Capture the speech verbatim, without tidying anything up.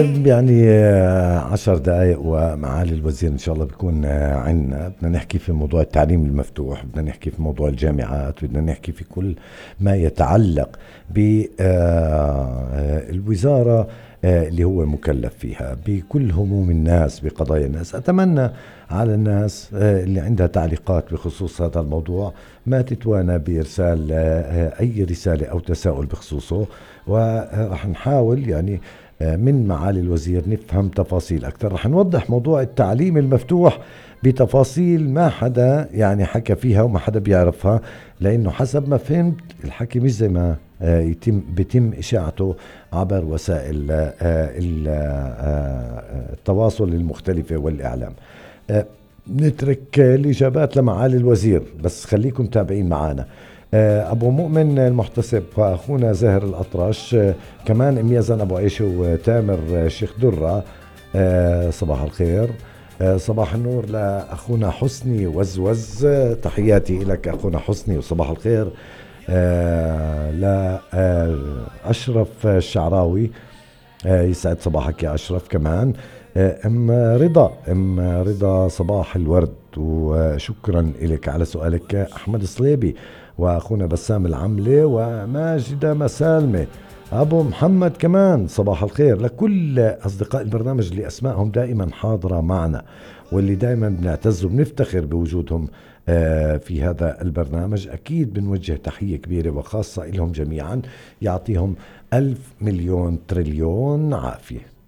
يعني آه، عشر دقائق ومعالي الوزير إن شاء الله بيكون آه، عنا. بدنا نحكي في موضوع التعليم المفتوح، بدنا نحكي في موضوع الجامعات، بدنا نحكي في كل ما يتعلق بالوزارة اللي هو مكلف فيها، بكل هموم الناس، بقضايا الناس. أتمنى على الناس آه، اللي عندها تعليقات بخصوص هذا الموضوع ما تتوانى بإرسال آه، أي رسالة أو تساؤل بخصوصه، ورح نحاول يعني آه، من معالي الوزير نفهم تفاصيل أكثر. رح نوضح موضوع التعليم المفتوح بتفاصيل ما حدا يعني حكى فيها وما حدا بيعرفها، لأنه حسب ما فهمت الحكي مش زي ما آه، يتم بيتم إشاعته عبر وسائل آه، ال- آه، التواصل المختلفة والإعلام. آه، نترك الإجابات لمعالي الوزير، بس خليكم تابعين معنا. آه، أبو مؤمن المحتسب وأخونا زاهر الأطرش، آه، كمان أم يزن أبو عيشة وتامر آه، شيخ درة، آه، صباح الخير. آه، صباح النور لأخونا حسني وزوز، آه، تحياتي لك أخونا حسني وصباح الخير. آه، لأشرف الشعراوي، آه، يسعد صباحك يا أشرف. كمان آه، أم رضا، أم رضا صباح الورد وشكرا لك على سؤالك. أحمد صليبي وأخونا بسام العملة وماجدة مسالمة. أبو محمد كمان صباح الخير لكل أصدقاء البرنامج اللي أسمائهم دائما حاضرة معنا، واللي دائما بنعتز وبنفتخر بوجودهم آه، في هذا البرنامج. أكيد بنوجه تحية كبيرة وخاصة لهم جميعا، يعطيهم ألف مليون تريليون عافية.